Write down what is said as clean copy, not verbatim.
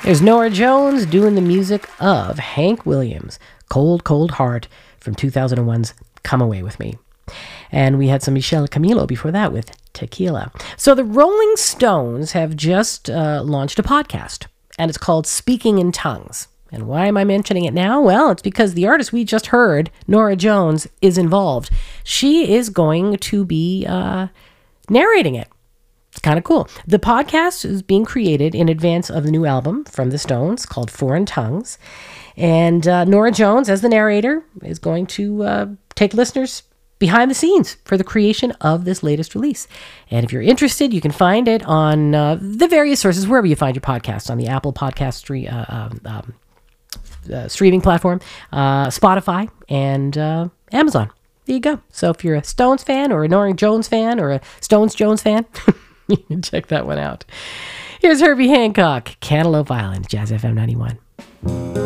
There's Norah Jones doing the music of Hank Williams, Cold, Cold Heart from 2001's Come Away With Me. And we had some Michelle Camilo before that with Tequila. So the Rolling Stones have just launched a podcast, and it's called Speaking in Tongues. And why am I mentioning it now? Well, it's because the artist we just heard, Norah Jones, is involved. She is going to be narrating it. It's kind of cool. The podcast is being created in advance of the new album from the Stones called Foreign Tongues. And Norah Jones, as the narrator, is going to take listeners behind the scenes for the creation of this latest release. And if you're interested, you can find it on the various sources, wherever you find your podcasts, on the Apple Podcast streaming platform, Spotify, and Amazon. There you go. So if you're a Stones fan or a Norah Jones fan or a Stones Jones fan, you can check that one out. Here's Herbie Hancock, Cantaloupe Island, Jazz FM 91.